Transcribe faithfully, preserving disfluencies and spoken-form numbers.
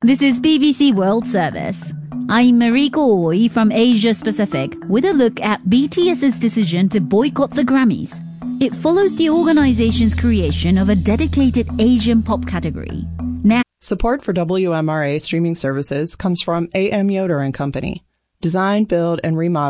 This is B B C World Service. I'm Mariko Oi from Asia Pacific with a look at B T S's decision to boycott the Grammys. It follows the organization's creation of a dedicated Asian pop category. Now, support for W M R A streaming services comes from A M Yoder and Company. Design, build, and remodel